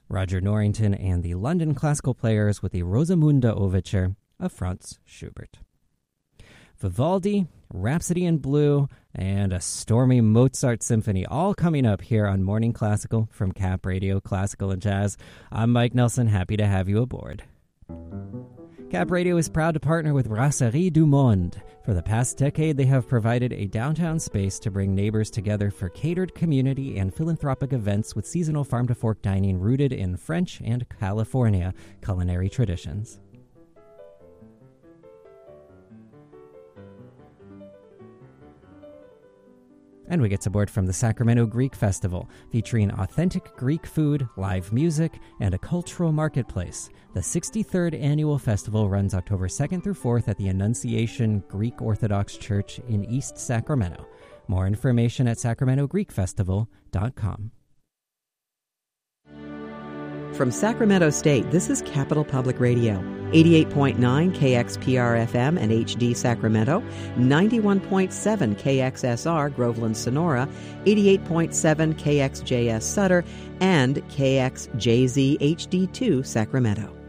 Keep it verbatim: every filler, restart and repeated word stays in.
Roger Norrington and the London Classical Players with the Rosamunde Overture of Franz Schubert. Vivaldi, Rhapsody in Blue, and a stormy Mozart symphony, all coming up here on Morning Classical from Cap Radio Classical and Jazz. I'm Mike Nelson, happy to have you aboard. Cap Radio is proud to partner with Brasserie du Monde. For the past decade, they have provided a downtown space to bring neighbors together for catered community and philanthropic events with seasonal farm-to-fork dining rooted in French and California culinary traditions. And we get to board from the Sacramento Greek Festival, featuring authentic Greek food, live music, and a cultural marketplace. The sixty-third annual festival runs October second through fourth at the Annunciation Greek Orthodox Church in East Sacramento. More information at sacramento greek festival dot com. From Sacramento State, this is Capital Public Radio, eighty-eight point nine K X P R F M and H D Sacramento, ninety-one point seven K X S R Groveland Sonora, eighty-eight point seven K X J S Sutter, and K X J Z H D two Sacramento.